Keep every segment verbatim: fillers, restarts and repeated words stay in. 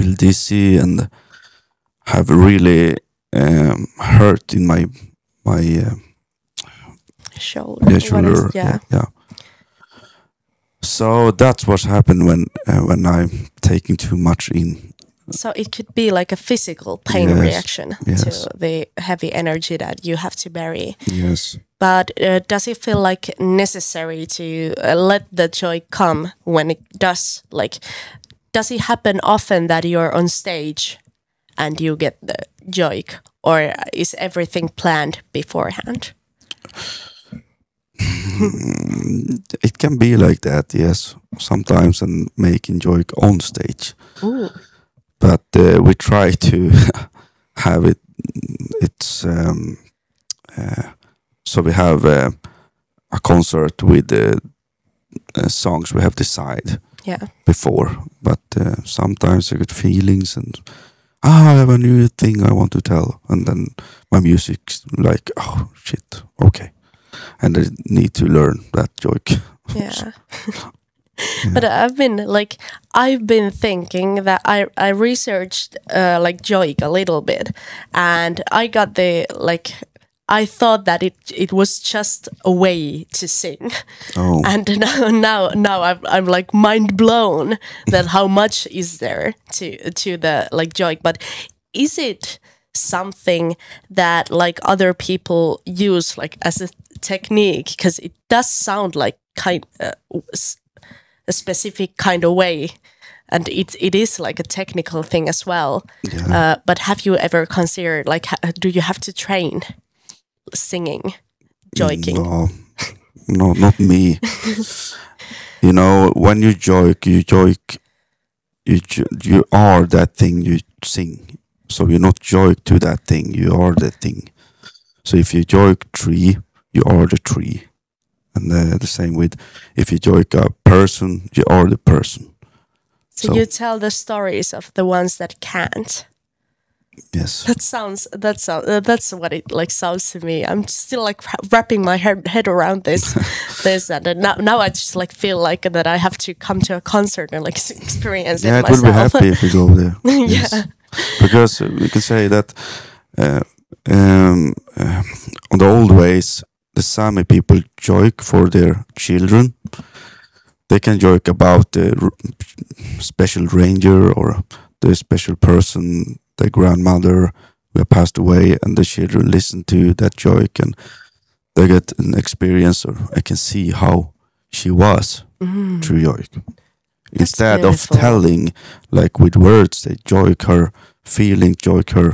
feel dizzy and have really um, hurt in my my uh, shoulder. yeah, shoulder. Is, yeah. yeah. So that's what happened when uh, when I'm taking too much in. So it could be like a physical pain yes. reaction yes. to the heavy energy that you have to bury. Yes. But uh, does it feel like necessary to uh, let the joy come when it does? Like, does it happen often that you're on stage and you get the joy, or is everything planned beforehand? It can be like that, yes. Sometimes, and making joy on stage. Ooh. But uh, we try to have it. It's um, uh, so we have uh, a concert with the uh, songs we have decided yeah. before. But uh, sometimes I get feelings and ah, I have a new thing I want to tell, and then my music's like, oh shit, okay, and I need to learn that joke. Yeah. Yeah. But I've been like I've been thinking that I I researched uh, like joik a little bit, and I got the like I thought that it it was just a way to sing, oh. and now now now I'm I'm like mind blown that how much is there to to the like joik. But is it something that like other people use like as a technique? Because it does sound like kind. Uh, a specific kind of way, and it it is like a technical thing as well. Yeah. Uh, but have you ever considered like ha- do you have to train singing, joiking? No, no, not me. You know, when you joik, you joik, you you are that thing you sing. So you're not joik to that thing. You are that thing. So if you joik tree, you are the tree. And uh, the same with if you joik a person, you are the person. So, so you tell the stories of the ones that can't. Yes. That sounds. That's uh, that's what it like sounds to me. I'm still like wrapping my head, head around this, this and now now I just like feel like that I have to come to a concert and like experience yeah, it myself. Yeah, it myself. would be happy if you go there. yeah. Yes. Because uh, we can say that uh, um, uh, on the old ways, the Sami people joke for their children. They can joke about the r- special ranger or the special person, their grandmother who have passed away, and the children listen to that joke and they get an experience, or I can see how she was Mm. through joke. Instead beautiful. of telling like with words, they joke her feeling, joke her.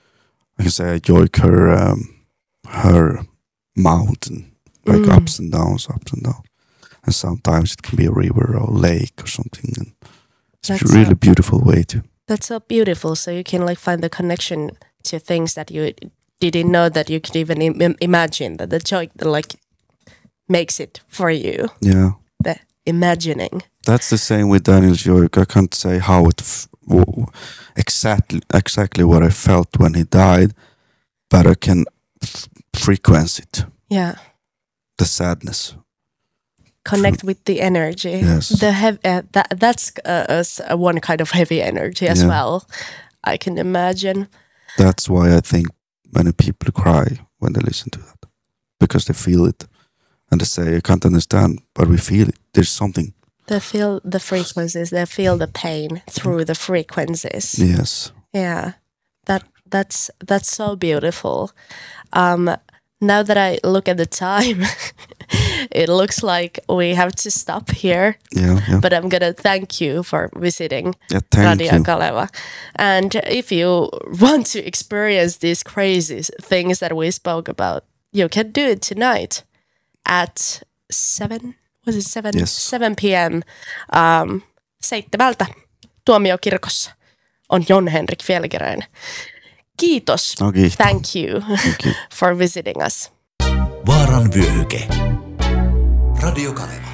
I can say I joke her um, her mountain, like Mm. ups and downs, ups and downs. And sometimes it can be a river or a lake or something. And it's That's a really so, beautiful way to. That's so beautiful. So you can like find the connection to things that you didn't know that you could even Im- imagine. That the joy like makes it for you. Yeah. The imagining. That's the same with Daniel's joke. I can't say how it f- w- exactly exactly what I felt when he died, but I can f- frequency it. Yeah. The sadness. Connect with the energy. Yes. The hev- uh, that that's uh, uh, one kind of heavy energy as Yeah. well. I can imagine. That's why I think many people cry when they listen to that, because they feel it, and they say, "I can't understand," but we feel it. There's something. They feel the frequencies. They feel the pain through the frequencies. Yes. Yeah, that that's that's so beautiful. Um, now that I look at the time, it looks like we have to stop here. Yeah, yeah. But I'm gonna thank you for visiting Yeah, thank Radio you. Kaleva. And if you want to experience these crazy things that we spoke about, you can do it tonight at seven. Was it seven? Yes. seven p.m. Um, seitsemältä Tuomiokirkossa on Jon Henrik Fjällgren. Kiitos. Okay. Thank you, Thank you. for visiting us. Vaaran vyöhyke. Radio Kaleva.